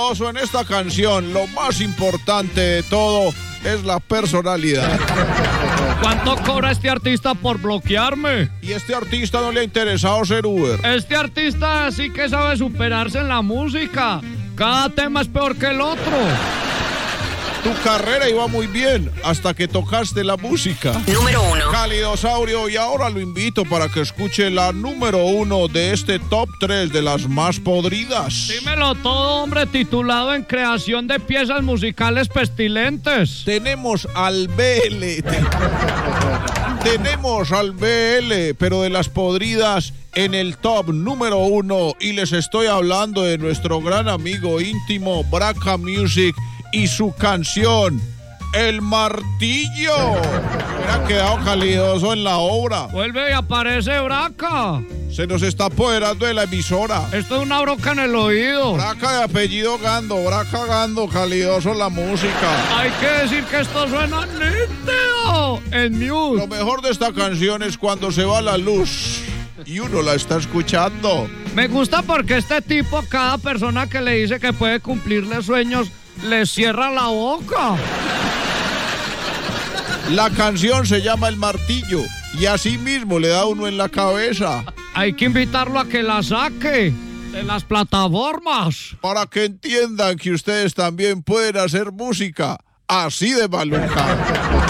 Calidoso, en esta canción lo más importante de todo es la personalidad. ¿Cuánto cobra este artista por bloquearme? Y este artista no le ha interesado ser Uber. Este artista sí que sabe superarse en la música. Cada tema es peor que el otro. Tu carrera iba muy bien hasta que tocaste la música. Número 1. Calidosaurio, y ahora lo invito para que escuche la número 1 de este top 3 de las más podridas. Dímelo todo, hombre, titulado en creación de piezas musicales pestilentes. Tenemos al BL. Tenemos al BL, pero de las podridas en el top número 1. Y les estoy hablando de nuestro gran amigo íntimo Braca Music y su canción El Martillo. Hubiera quedado calidoso en la obra. Vuelve y aparece Braca. Se nos está apoderando de la emisora. Esto es una broca en el oído. Braca de apellido Gando, Braca Gando, calidoso la música. Hay que decir que esto suena nítido en Muse. Lo mejor de esta canción es cuando se va la luz y uno la está escuchando. Me gusta porque este tipo, cada persona que le dice que puede cumplirle sueños, le cierra la boca. La canción se llama El Martillo y así mismo le da uno en la cabeza. Hay que invitarlo a que la saque de las plataformas. Para que entiendan que ustedes también pueden hacer música así de maluca.